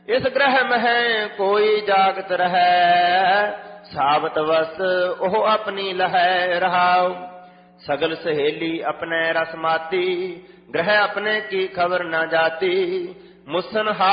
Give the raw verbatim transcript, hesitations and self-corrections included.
इस ग्रह में कोई जागत रहे, सावत वस ओह अपनी लहै रहाओ। सगल सहेली अपने रस माती, ग्रह अपने की खबर न जाती। मुसन